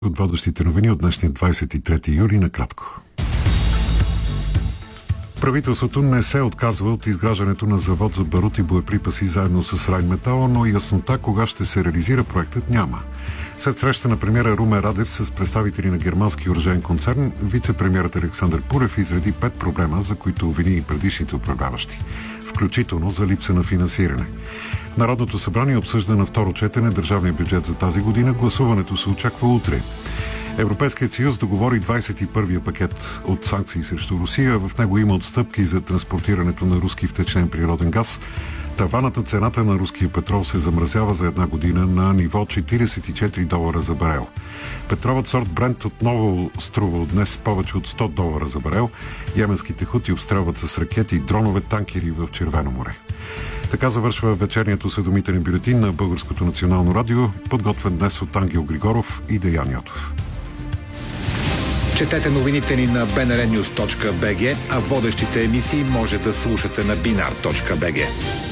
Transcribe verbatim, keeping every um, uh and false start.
От водещите новини от днешния двадесет и трети юли накратко. Правителството не се отказва от изграждането на завод за барут и боеприпаси заедно с Райнметал, но яснота кога ще се реализира проектът няма. След среща на премиера Румен Радев с представители на германски оръжеен концерн, вице-премиерът Александър Пурев изреди пет проблема, за които обвини и предишните управляващи, включително за липса на финансиране. Народното събрание обсъжда на второ четене държавния бюджет за тази година. Гласуването се очаква утре. Европейският съюз договори двадесет и първия пакет от санкции срещу Русия. В него има отстъпки за транспортирането на руски втечнен природен газ. Таваната цената на руския петрол се замразява за една година на ниво четиридесет и четири долара за барел. Петролът сорт Брент отново струва от днес повече от сто долара за барел. Йеменските хути обстрелват с ракети и дронове танкери в Червено море. Така завършва вечерният осведомителен бюлетин на Българското национално радио, подготвен днес от Ангел Григоров и Деян Йотов. Четете новините ни на би ен ар нюз точка би джи, а водещите емисии може да слушате на бинар точка би джи.